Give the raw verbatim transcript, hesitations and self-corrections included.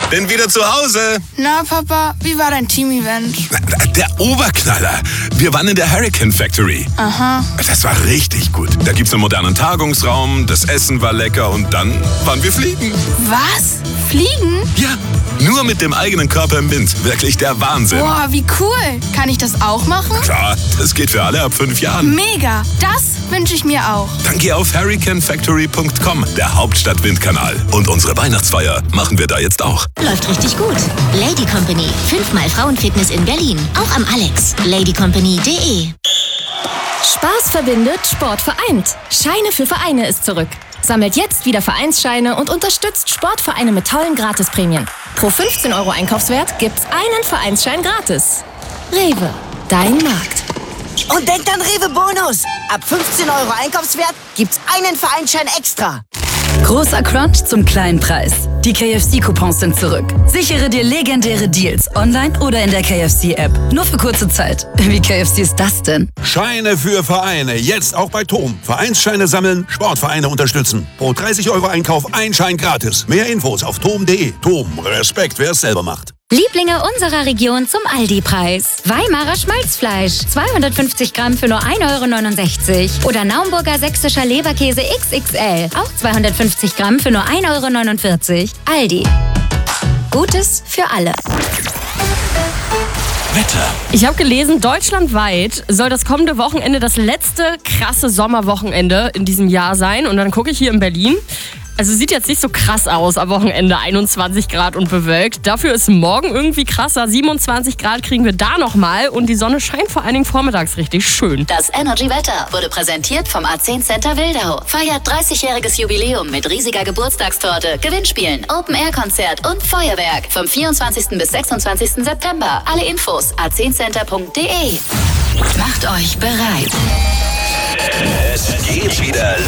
bin wieder zu Hause. Na, Papa, wie war dein Team-Event? Der Oberknaller. Wir waren in der Hurricane Factory. Aha. Das war richtig gut. Da gibt's einen modernen Tagungsraum, das Essen war lecker und dann waren wir fliegen. Was? Fliegen? Ja, nur mit dem eigenen Körper im Wind. Wirklich der Wahnsinn. Boah, wie cool. Kann ich das auch machen? Klar, das geht für alle ab fünf Jahren. Mega. Das wünsche ich mir auch. Dann geh auf hurricane factory punkt com, der Hauptstadt-Windkanal. Und unsere Weihnachtsfeier machen wir da jetzt auch. Läuft richtig gut. Lady Company. Fünfmal Frauenfitness in Berlin. Auch am Alex. lady company punkt de. Spaß verbindet, Sport vereint. Scheine für Vereine ist zurück. Sammelt jetzt wieder Vereinsscheine und unterstützt Sportvereine mit tollen Gratisprämien. Pro fünfzehn Euro Einkaufswert gibt's einen Vereinsschein gratis. Rewe, dein Markt. Und denkt an Rewe Bonus. Ab fünfzehn Euro Einkaufswert gibt's einen Vereinsschein extra. Großer Crunch zum kleinen Preis. Die K F C-Coupons sind zurück. Sichere dir legendäre Deals online oder in der K F C-App. Nur für kurze Zeit. Wie K F C ist das denn? Scheine für Vereine. Jetzt auch bei Tom. Vereinsscheine sammeln, Sportvereine unterstützen. Pro dreißig Euro Einkauf ein Schein gratis. Mehr Infos auf tom punkt de. Tom, Respekt, wer es selber macht. Lieblinge unserer Region zum Aldi-Preis. Weimarer Schmalzfleisch, zweihundertfünfzig Gramm für nur ein Euro neunundsechzig. Oder Naumburger sächsischer Leberkäse X X L, auch zweihundertfünfzig Gramm für nur ein Euro neunundvierzig. Aldi. Gutes für alle. Wetter. Ich habe gelesen, deutschlandweit soll das kommende Wochenende das letzte krasse Sommerwochenende in diesem Jahr sein. Und dann gucke ich hier in Berlin. Also sieht jetzt nicht so krass aus am Wochenende, einundzwanzig Grad und bewölkt. Dafür ist morgen irgendwie krasser, siebenundzwanzig Grad kriegen wir da nochmal und die Sonne scheint vor allen Dingen vormittags richtig schön. Das Energy Wetter wurde präsentiert vom A zehn Center Wildau. Feiert dreißigjähriges Jubiläum mit riesiger Geburtstagstorte, Gewinnspielen, Open-Air-Konzert und Feuerwerk vom vierundzwanzigsten bis sechsundzwanzigsten September. Alle Infos a zehn center punkt de. Macht euch bereit. Es geht wieder